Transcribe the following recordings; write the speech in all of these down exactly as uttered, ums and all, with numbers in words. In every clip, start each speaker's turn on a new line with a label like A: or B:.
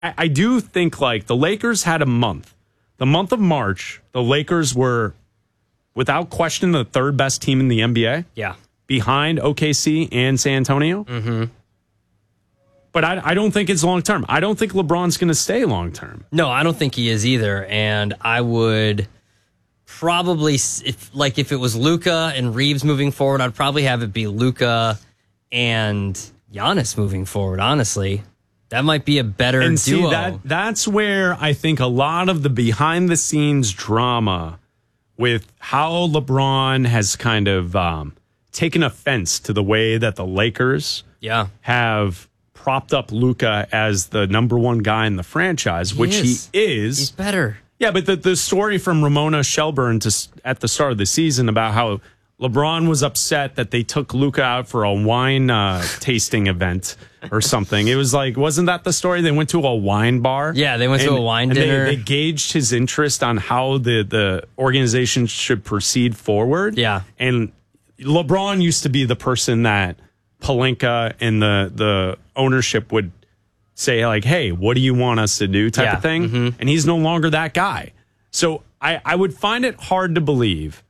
A: I, I do think like the Lakers had a month. The month of March, the Lakers were, without question, the third best team in the N B A.
B: Yeah.
A: Behind O K C and San Antonio.
B: Mm-hmm.
A: But I, I don't think it's long term. I don't think LeBron's going to stay long term.
B: No, I don't think he is either. And I would probably, if like if it was Luka and Reeves moving forward, I'd probably have it be Luka and Giannis moving forward. Honestly, that might be a better
A: and
B: duo.
A: See, that that's where I think a lot of the behind the scenes drama with how LeBron has kind of um, taken offense to the way that the Lakers
B: yeah.
A: have propped up Luka as the number one guy in the franchise,
B: he
A: which
B: is.
A: he is.
B: He's better.
A: Yeah, but the, the story from Ramona Shelburne to, at the start of the season about how LeBron was upset that they took Luka out for a wine uh, tasting event or something. It was like, wasn't that the story? They went to a wine bar.
B: Yeah, they went
A: and,
B: to a wine
A: and
B: dinner.
A: They, they gauged his interest on how the, the organization should proceed forward.
B: Yeah.
A: And LeBron used to be the person that Pelinka and the, the ownership would say, like, hey, what do you want us to do type
B: yeah.
A: of thing.
B: Mm-hmm.
A: And he's no longer that guy. So I, I would find it hard to believe,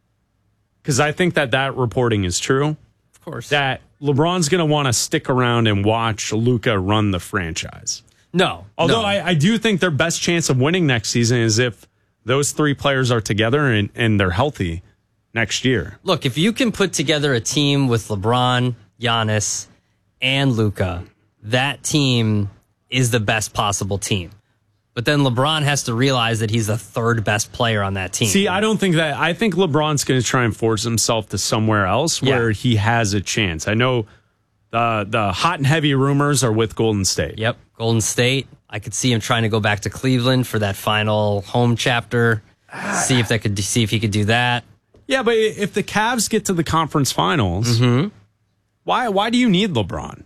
A: because I think that that reporting is true.
B: Of course.
A: That LeBron's going to want to stick around and watch Luka run the franchise.
B: No.
A: Although
B: no.
A: I, I do think their best chance of winning next season is if those three players are together and, and they're healthy next year.
B: Look, if you can put together a team with LeBron, Giannis, and Luka, that team is the best possible team. But then LeBron has to realize that he's the third best player on that team.
A: See, I don't think that. I think LeBron's going to try and force himself to somewhere else where
B: Yeah.
A: he has a chance. I know the the hot and heavy rumors are with Golden State.
B: Yep, Golden State. I could see him trying to go back to Cleveland for that final home chapter. See if that could see if he could do that.
A: Yeah, but if the Cavs get to the conference finals,
B: Mm-hmm.
A: why why do you need LeBron?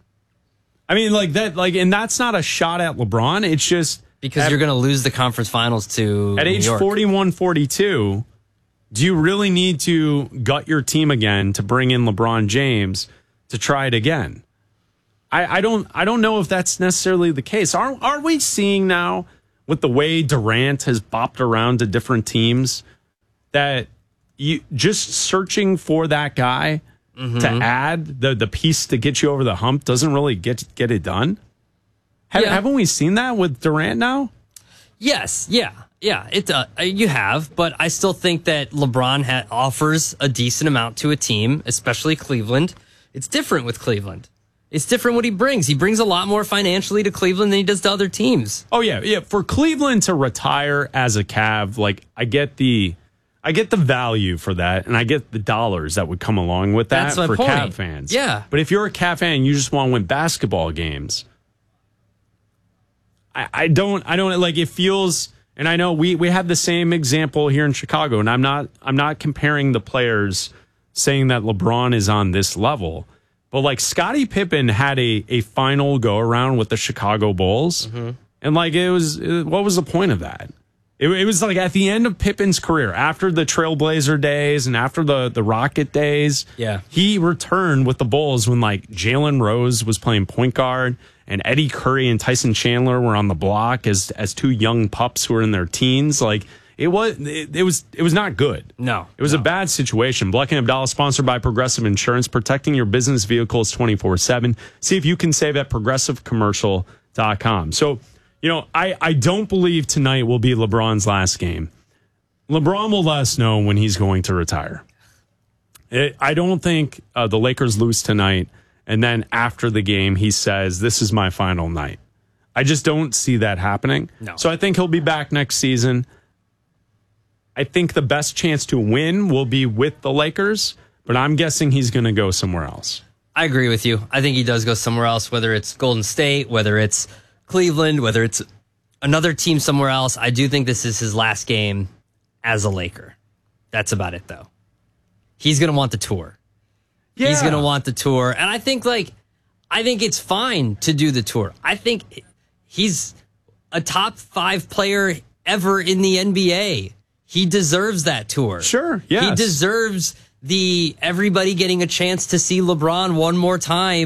A: I mean, like that, like, and that's not a shot at LeBron. It's just
B: Because
A: at,
B: you're going to lose the conference finals to
A: at
B: New
A: age
B: York.
A: forty-one, forty-two. Do you really need to gut your team again to bring in LeBron James to try it again? I, I don't I don't know if that's necessarily the case. Are are we seeing now with the way Durant has bopped around to different teams that you just searching for that guy mm-hmm. to add the the piece to get you over the hump doesn't really get get it done? Have,
B: Yeah.
A: Haven't we seen that with Durant now?
B: Yes, yeah, yeah. It uh, you have, but I still think that LeBron ha- offers a decent amount to a team, especially Cleveland. It's different with Cleveland. It's different what he brings. He brings a lot more financially to Cleveland than he does to other teams.
A: Oh yeah, yeah. For Cleveland to retire as a Cav, like I get the, I get the value for that, and I get the dollars that would come along with that
B: That's my
A: for
B: point.
A: Cav fans.
B: Yeah.
A: But if you're a Cav fan, and you just want to win basketball games. I, I don't, I don't like. It feels, and I know we we have the same example here in Chicago, and I'm not, I'm not comparing the players, saying that LeBron is on this level. But like Scottie Pippen had a, a final go around with the Chicago Bulls. Mm-hmm. And like it was, what was the point of that? It, it was like at the end of Pippen's career, after the Trailblazer days and after the, the Rocket days,
B: Yeah.
A: he returned with the Bulls when like Jalen Rose was playing point guard and Eddie Curry and Tyson Chandler were on the block as as two young pups who were in their teens. Like it was, it, it was, it was not good.
B: No,
A: It was
B: no.
A: a bad situation. Black and Abdallah, sponsored by Progressive Insurance, protecting your business vehicles twenty-four seven. See if you can save at progressive commercial dot com. So, you know, I, I don't believe tonight will be LeBron's last game. LeBron will let us know when he's going to retire. It, I don't think uh, the Lakers lose tonight, and then after the game, he says, this is my final night. I just don't see that happening.
B: No.
A: So I think he'll be back next season. I think the best chance to win will be with the Lakers, but I'm guessing he's going to go somewhere else.
B: I agree with you. I think he does go somewhere else, whether it's Golden State, whether it's Cleveland, whether it's another team somewhere else. I do think this is his last game as a Laker. That's about it, though. He's going to want the tour.
A: Yeah.
B: He's going to want the tour. And I think, like, I think it's fine to do the tour. I think he's a top five player ever in the N B A. He deserves that tour.
A: Sure, yes.
B: He deserves the everybody getting a chance to see LeBron one more time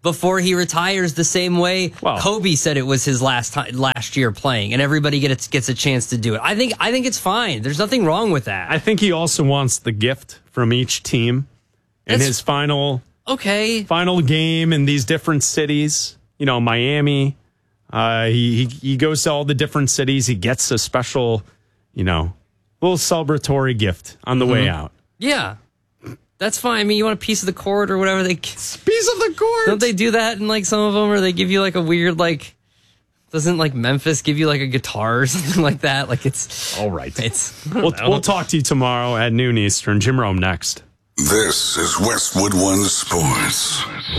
B: before he retires, the same way
A: Well,
B: Kobe said it was his last time, last year playing, and everybody gets gets a chance to do it. I think I think it's fine. There's nothing wrong with that.
A: I think he also wants the gift from each team in
B: That's-
A: his final
B: okay.
A: final game in these different cities. You know, Miami. Uh, he, he he goes to all the different cities. He gets a special, you know, little celebratory gift on the mm-hmm. way out.
B: Yeah. That's fine. I mean, you want a piece of the court or whatever. They
A: piece of the court.
B: Don't they do that in like some of them, or they give you like a weird like? Doesn't like Memphis give you like a guitar or something like that? Like it's
A: all right.
B: It's
A: we'll we'll talk to you tomorrow at noon Eastern. Jim Rome next.
C: This is Westwood One Sports.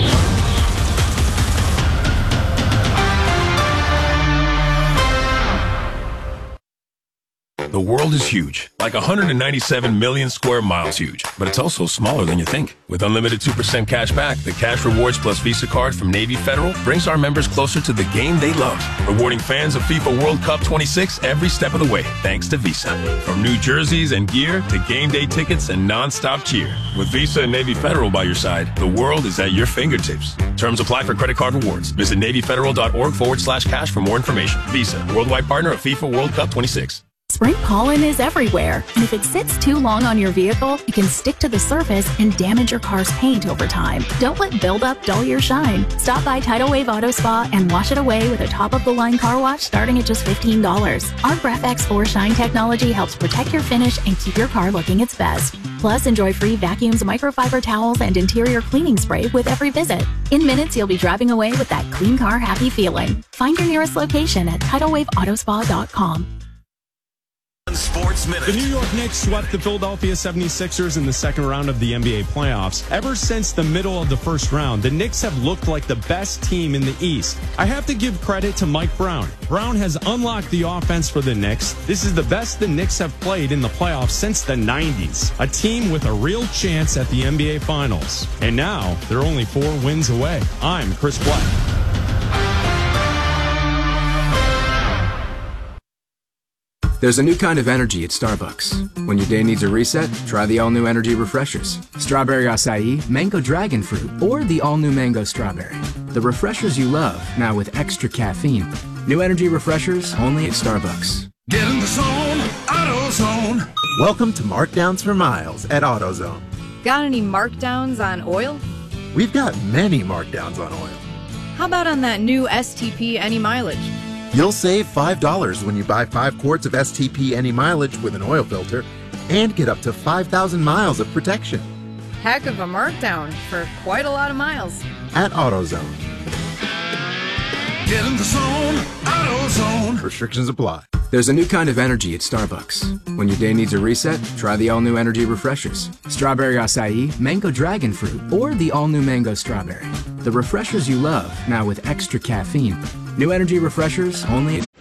D: The world is huge, like one hundred ninety-seven million square miles huge, but it's also smaller than you think. With unlimited two percent cash back, the Cash Rewards Plus Visa card from Navy Federal brings our members closer to the game they love, rewarding fans of FIFA World Cup twenty-six every step of the way, thanks to Visa. From new jerseys and gear to game day tickets and non-stop cheer. With Visa and Navy Federal by your side, the world is at your fingertips. Terms apply for credit card rewards. Visit NavyFederal.org forward slash cash for more information. Visa, worldwide partner of FIFA World Cup twenty-six.
E: Spring pollen is everywhere, and if it sits too long on your vehicle, it can stick to the surface and damage your car's paint over time. Don't let buildup dull your shine. Stop by Tidal Wave Auto Spa and wash it away with a top-of-the-line car wash starting at just fifteen dollars. Our GraphX four Shine technology helps protect your finish and keep your car looking its best. Plus, enjoy free vacuums, microfiber towels, and interior cleaning spray with every visit. In minutes, you'll be driving away with that clean car happy feeling. Find your nearest location at tidal wave auto spa dot com.
C: Sports Minute.
A: The New York Knicks swept the Philadelphia seventy-sixers in the second round of the N B A playoffs. Ever since the middle of the first round, the Knicks have looked like the best team in the East. I have to give credit to Mike Brown. Brown has unlocked the offense for the Knicks. This is the best the Knicks have played in the playoffs since the nineties. A team with a real chance at the N B A Finals. And now, they're only four wins away. I'm Chris Black.
F: There's a new kind of energy at Starbucks. When your day needs a reset, try the all-new Energy Refreshers. Strawberry acai, mango dragon fruit, or the all-new mango strawberry. The refreshers you love, now with extra caffeine. New Energy Refreshers, only at Starbucks.
C: Get in the zone, AutoZone.
G: Welcome to Markdowns for Miles at AutoZone.
H: Got any markdowns on oil?
G: We've got many markdowns on oil.
H: How about on that new S T P Any Mileage?
G: You'll save five dollars when you buy five quarts of S T P Any Mileage with an oil filter and get up to five thousand miles of protection.
H: Heck of a markdown for quite a lot of miles.
G: At AutoZone.
C: Get in the zone, AutoZone.
G: Restrictions apply.
F: There's a new kind of energy at Starbucks. When your day needs a reset, try the all-new Energy Refreshers. Strawberry acai, mango dragon fruit, or the all-new mango strawberry. The refreshers you love, now with extra caffeine. New Energy Refreshers, only at...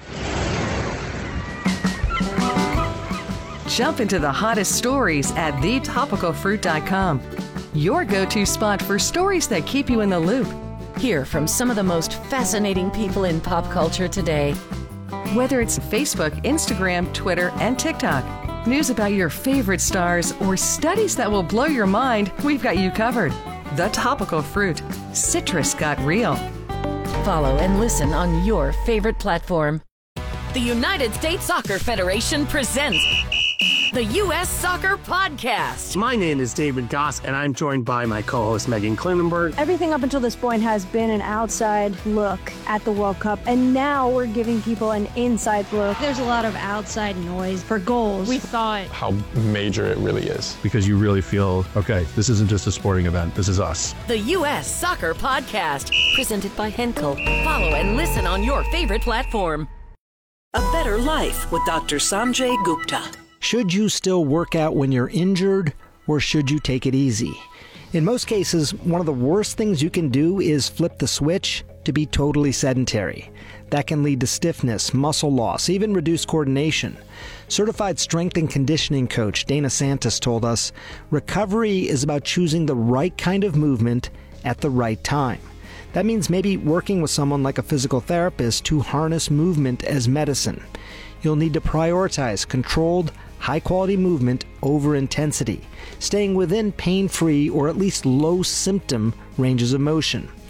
I: Jump into the hottest stories at the topical fruit dot com. Your go-to spot for stories that keep you in the loop.
J: Hear from some of the most fascinating people in pop culture today.
I: Whether it's Facebook, Instagram, Twitter, and TikTok, news about your favorite stars, or studies that will blow your mind, we've got you covered. The Topical Fruit. Citrus got real.
J: Follow and listen on your favorite platform. The United States Soccer Federation presents the U S Soccer Podcast.
K: My name is David Goss, and I'm joined by my co-host Megan Klinenberg.
L: Everything up until this point has been an outside look at the World Cup, and now we're giving people an inside look. There's a lot of outside noise for goals. We thought
M: how major it really is, because you really feel, okay, this isn't just a sporting event, this is us.
J: The U S Soccer Podcast, presented by Henkel. Follow and listen on your favorite platform.
N: A Better Life with Doctor Sanjay Gupta.
O: Should you still work out when you're injured, or should you take it easy? In most cases, one of the worst things you can do is flip the switch to be totally sedentary. That can lead to stiffness, muscle loss, even reduced coordination. Certified strength and conditioning coach Dana Santos told us, recovery is about choosing the right kind of movement at the right time. That means maybe working with someone like a physical therapist to harness movement as medicine. You'll need to prioritize controlled, high-quality movement over intensity, staying within pain-free or at least low-symptom ranges of motion.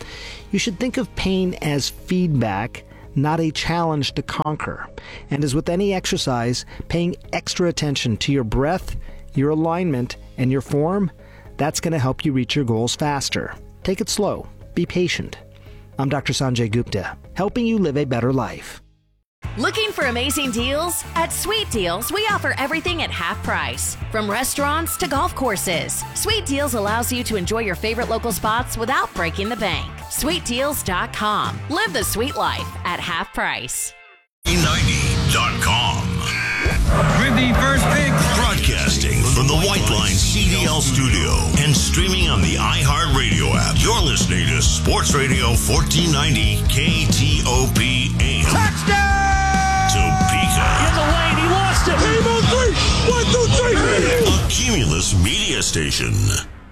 O: You should think of pain as feedback, not a challenge to conquer. And as with any exercise, paying extra attention to your breath, your alignment, and your form, that's going to help you reach your goals faster. Take it slow. Be patient. I'm Doctor Sanjay Gupta, helping you live a better life.
J: Looking for amazing deals? At Sweet Deals, we offer everything at half price. From restaurants to golf courses, Sweet Deals allows you to enjoy your favorite local spots without breaking the bank. sweet deals dot com. Live the sweet life at half price.
C: ninety dot com.
P: With the first pick.
C: Broadcasting from the White Line C D L studio and streaming on the iHeartRadio app. You're listening to Sports Radio fourteen ninety K T O P A M.
P: Touchdown!
C: Topeka.
P: In the lane, he lost it. Game on three. One, two, three.
C: A Cumulus media station.